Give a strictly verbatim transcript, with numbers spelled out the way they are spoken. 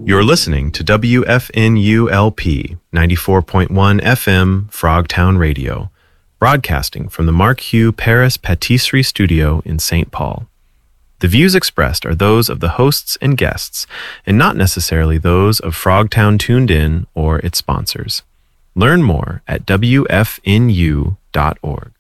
You're listening to W F N U L P ninety-four point one F M Frogtown Radio, broadcasting from the Mark Hugh Paris Patisserie Studio in Saint Paul. The views expressed are those of the hosts and guests, and not necessarily those of Frogtown Tuned In or its sponsors. Learn more at W F N U dot org.